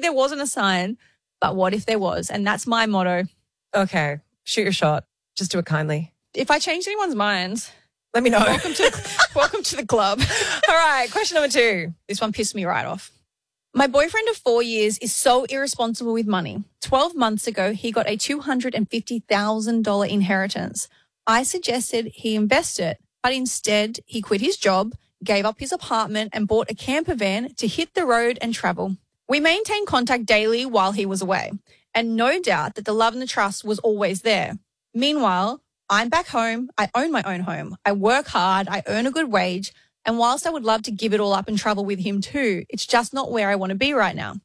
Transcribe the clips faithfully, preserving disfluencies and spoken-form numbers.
there wasn't a sign, but what if there was? And that's my motto. Okay, shoot your shot. Just do it kindly. If I change anyone's minds, let me know. Welcome to, welcome to the club. All right, question number two. This one pissed me right off. My boyfriend of four years is so irresponsible with money. twelve months ago, he got a two hundred fifty thousand dollars inheritance. I suggested he invest it, but instead he quit his job, gave up his apartment and bought a camper van to hit the road and travel. We maintained contact daily while he was away, and no doubt that the love and the trust was always there. Meanwhile, I'm back home. I own my own home. I work hard. I earn a good wage. And whilst I would love to give it all up and travel with him too, it's just not where I want to be right now.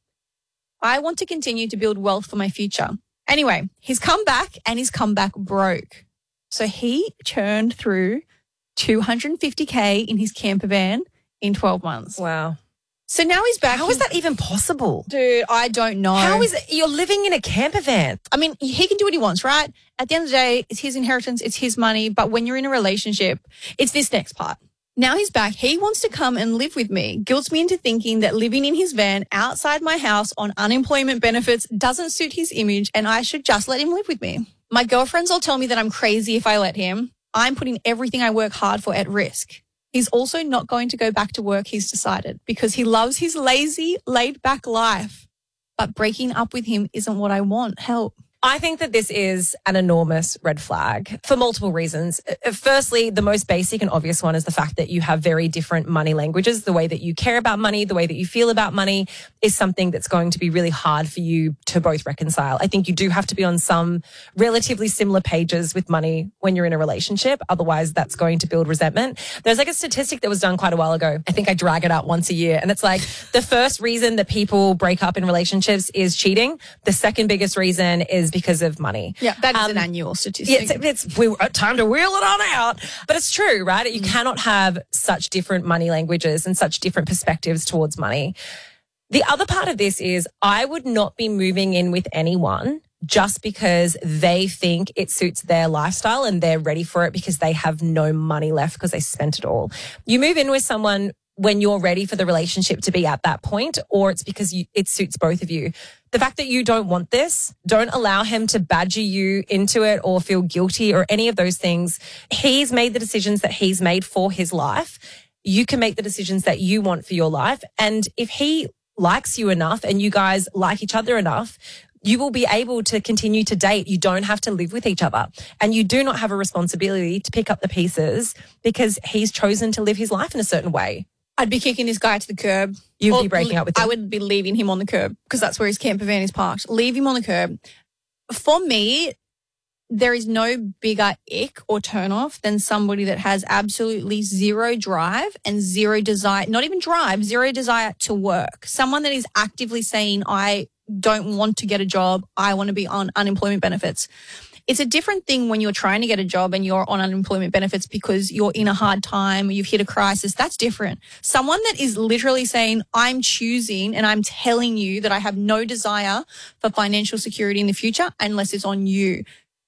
I want to continue to build wealth for my future. Anyway, he's come back and he's come back broke. So he churned through two hundred fifty K in his camper van in twelve months. Wow. So now he's back. How is that even possible? Dude, I don't know. How is it? You're living in a camper van? I mean, he can do what he wants, right? At the end of the day, it's his inheritance, it's his money. But when you're in a relationship, it's this next part. Now he's back. He wants to come and live with me, guilts me into thinking that living in his van outside my house on unemployment benefits doesn't suit his image and I should just let him live with me. My girlfriends all tell me that I'm crazy if I let him. I'm putting everything I work hard for at risk. He's also not going to go back to work, he's decided, because he loves his lazy, laid-back life. But breaking up with him isn't what I want. Help. I think that this is an enormous red flag for multiple reasons. Firstly, the most basic and obvious one is the fact that you have very different money languages. The way that you care about money, the way that you feel about money is something that's going to be really hard for you to both reconcile. I think you do have to be on some relatively similar pages with money when you're in a relationship. Otherwise, that's going to build resentment. There's like a statistic that was done quite a while ago. I think I drag it out once a year. And it's like the first reason that people break up in relationships is cheating. The second biggest reason is because of money. Yeah, that is um, an annual statistic. Yeah, it's, it's we, time to wheel it on out. But it's true, right? You mm. cannot have such different money languages and such different perspectives towards money. The other part of this is I would not be moving in with anyone just because they think it suits their lifestyle and they're ready for it because they have no money left because they spent it all. You move in with someone when you're ready for the relationship to be at that point, or it's because you, it suits both of you. The fact that you don't want this, don't allow him to badger you into it or feel guilty or any of those things. He's made the decisions that he's made for his life. You can make the decisions that you want for your life. And if he likes you enough and you guys like each other enough, you will be able to continue to date. You don't have to live with each other. And you do not have a responsibility to pick up the pieces because he's chosen to live his life in a certain way. I'd be kicking this guy to the curb. You'd or be breaking up with him? I would be leaving him on the curb because that's where his camper van is parked. Leave him on the curb. For me, there is no bigger ick or turn off than somebody that has absolutely zero drive and zero desire, not even drive, zero desire to work. Someone that is actively saying, I don't want to get a job. I want to be on unemployment benefits. It's a different thing when you're trying to get a job and you're on unemployment benefits because you're in a hard time, you've hit a crisis. That's different. Someone that is literally saying, I'm choosing and I'm telling you that I have no desire for financial security in the future unless it's on you.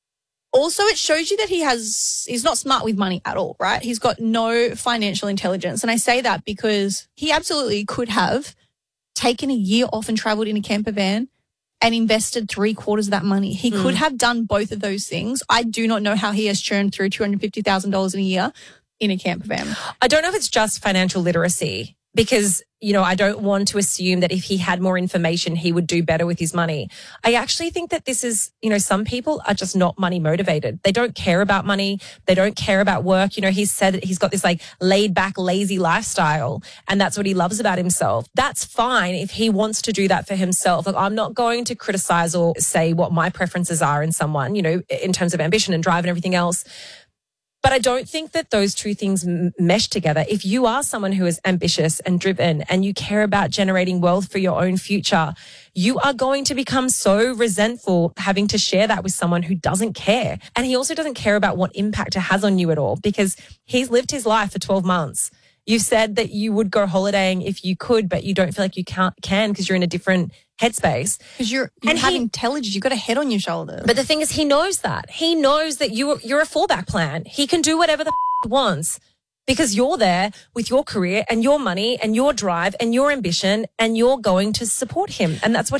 Also, it shows you that he has, he's not smart with money at all, right? He's got no financial intelligence. And I say that because he absolutely could have taken a year off and traveled in a camper van and invested three quarters of that money. He mm. could have done both of those things. I do not know how he has churned through two hundred fifty thousand dollars in a year in a camper van. I don't know if it's just financial literacy because, you know, I don't want to assume that if he had more information, he would do better with his money. I actually think that this is, you know, some people are just not money motivated. They don't care about money. They don't care about work. You know, he's said that he's got this like laid back, lazy lifestyle and that's what he loves about himself. That's fine if he wants to do that for himself. Like, I'm not going to criticize or say what my preferences are in someone, you know, in terms of ambition and drive and everything else. But I don't think that those two things m- mesh together. If you are someone who is ambitious and driven and you care about generating wealth for your own future, you are going to become so resentful having to share that with someone who doesn't care. And he also doesn't care about what impact it has on you at all because he's lived his life for twelve months. You said that you would go holidaying if you could, but you don't feel like you can't, can because you're in a different headspace. Because you're, you and have he, intelligence. You've got a head on your shoulder. But the thing is, he knows that. He knows that you, you're a fallback plan. He can do whatever the f- he wants because you're there with your career and your money and your drive and your ambition and you're going to support him. And that's what